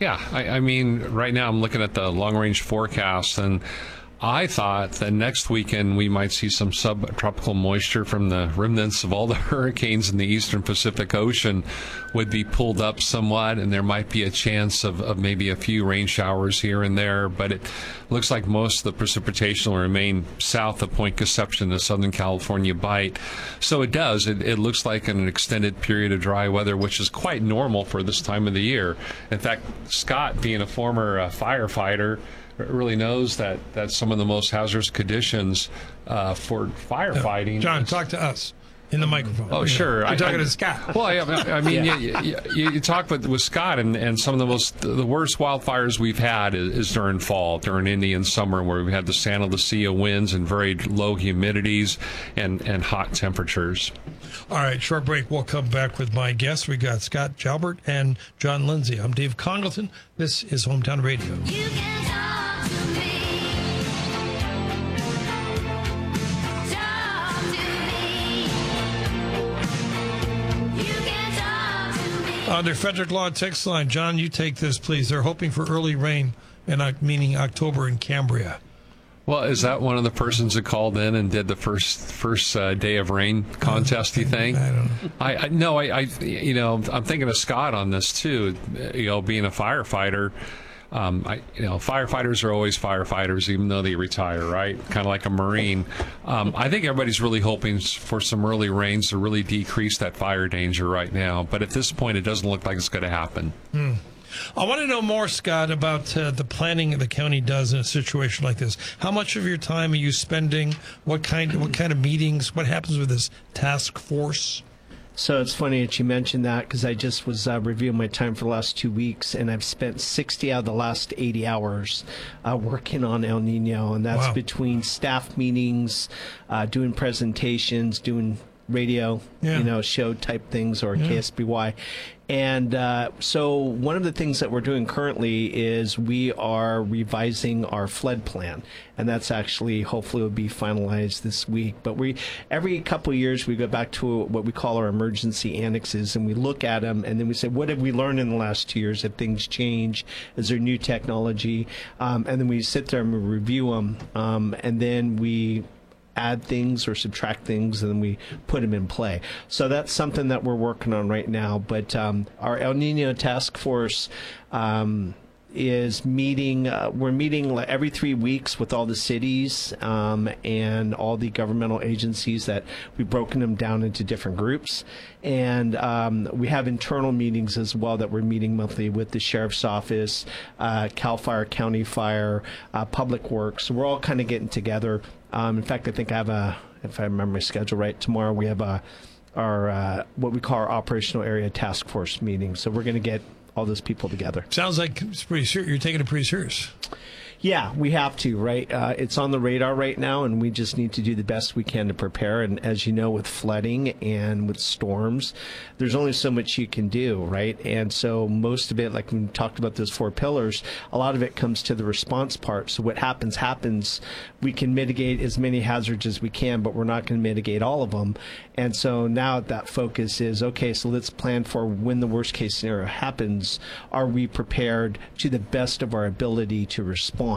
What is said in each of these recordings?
Yeah, I mean, right now I'm looking at the long-range forecast, and I thought that next weekend we might see some subtropical moisture from the remnants of all the hurricanes in the eastern Pacific Ocean would be pulled up somewhat, and there might be a chance of maybe a few rain showers here and there, but it looks like most of the precipitation will remain south of Point Conception, the Southern California Bight. So it does. It looks like an extended period of dry weather, which is quite normal for this time of the year. In fact, Scott, being a former firefighter, really knows that some of the most hazardous conditions for firefighting. John, talk to us in the microphone. Oh, sure. You're talking to Scott. Well, I mean, you talk with Scott, and some of the worst wildfires we've had is during fall, during Indian summer, where we've had the Santa Lucia winds and very low humidities and hot temperatures. All right, short break. We'll come back with my guests. We got Scott Jalbert and John Lindsay. I'm Dave Congleton. This is Hometown Radio. You can talk to me. Talk to me. You can talk to me. On the Frederick Law text line, John, you take this, please. They're hoping for early rain, meaning October in Cambria. Well, is that one of the persons that called in and did the first day of rain contest? You think? I don't know. I'm thinking of Scott on this too. Being a firefighter, firefighters are always firefighters, even though they retire, right? Kind of like a Marine. I think everybody's really hoping for some early rains to really decrease that fire danger right now. But at this point, it doesn't look like it's going to happen. I want to know more, Scott, about the planning the county does in a situation like this. How much of your time are you spending? What kind of meetings? What happens with this task force? So it's funny that you mentioned that, because I just was reviewing my time for the last 2 weeks, and I've spent 60 out of the last 80 hours working on El Nino, and that's between staff meetings, doing presentations, doing radio, show type things, or KSBY. And so one of the things that we're doing currently is we are revising our flood plan, and that's actually hopefully will be finalized this week. But every couple of years we go back to what we call our emergency annexes, and we look at them, and then we say, what have we learned in the last 2 years? Have things changed? Is there new technology? And then we sit there and we review them, and then we add things or subtract things, and then we put them in play. So that's something that we're working on right now. But our El Nino task force is meeting. We're meeting every 3 weeks with all the cities and all the governmental agencies. That we've broken them down into different groups, and we have internal meetings as well that we're meeting monthly with the sheriff's office, Cal Fire, County Fire, Public Works. So we're all kind of getting together. In fact, I think I have if I remember my schedule right, tomorrow we have our what we call our operational area task force meeting. So we're going to get all those people together. Sounds like it's pretty serious. You're taking it pretty serious. Yeah, we have to, right? It's on the radar right now, and we just need to do the best we can to prepare. And as you know, with flooding and with storms, there's only so much you can do, right? And so most of it, like we talked about those 4 pillars, a lot of it comes to the response part. So what happens. We can mitigate as many hazards as we can, but we're not going to mitigate all of them. And so now that focus is, okay, so let's plan for when the worst case scenario happens. Are we prepared to the best of our ability to respond?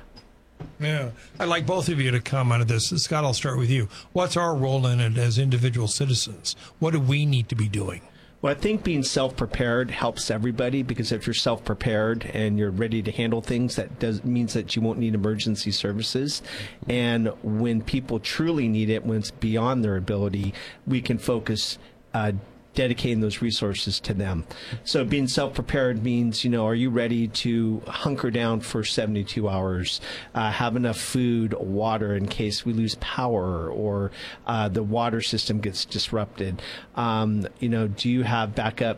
Yeah. I'd like both of you to comment on this. Scott, I'll start with you. What's our role in it as individual citizens? What do we need to be doing? Well, I think being self-prepared helps everybody, because if you're self-prepared and you're ready to handle things, that means that you won't need emergency services. And when people truly need it, when it's beyond their ability, we can focus dedicating those resources to them. So being self-prepared means, are you ready to hunker down for 72 hours, have enough food, water in case we lose power or the water system gets disrupted? Do you have backup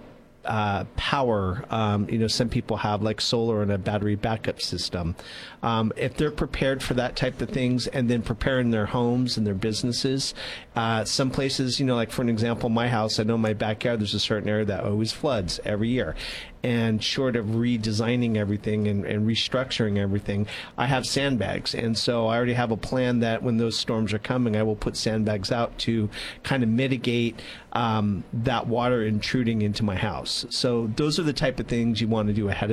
power? Some people have like solar and a battery backup system. If they're prepared for that type of things, and then preparing their homes and their businesses, some places, like for an example, my house, I know my backyard, there's a certain area that always floods every year. And short of redesigning everything and restructuring everything, I have sandbags. And so I already have a plan that when those storms are coming, I will put sandbags out to kind of mitigate that water intruding into my house. So those are the type of things you want to do ahead of